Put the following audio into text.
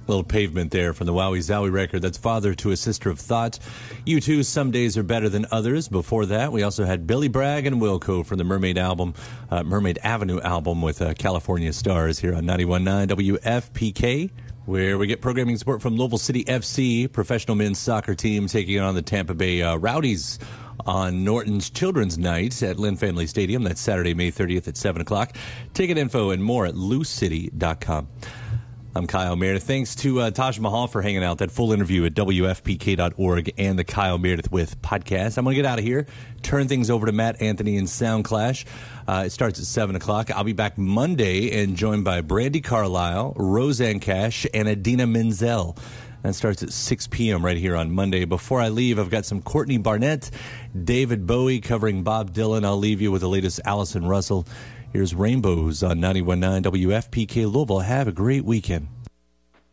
Little Pavement there from the Wowie Zowie record. That's Father to a Sister of Thought. U2, Some Days Are Better Than Others. Before that, we also had Billy Bragg and Wilco from the Mermaid Avenue album with California Stars here on 91.9 WFPK, where we get programming support from Louisville City FC, professional men's soccer team taking on the Tampa Bay Rowdies on Norton's Children's Night at Lynn Family Stadium. That's Saturday, May 30th at 7 o'clock. Ticket info and more at loucity.com. I'm Kyle Meredith. Thanks to Taj Mahal for hanging out. That full interview at WFPK.org and the Kyle Meredith with podcast. I'm going to get out of here, turn things over to Matt Anthony and Sound Clash. It starts at 7 o'clock. I'll be back Monday and joined by Brandy Carlisle, Roseanne Cash, and Adina Menzel. That starts at 6 p.m. right here on Monday. Before I leave, I've got some Courtney Barnett, David Bowie covering Bob Dylan. I'll leave you with the latest Allison Russell. Here's Rainbows on 91.9 WFPK Louisville. Have a great weekend.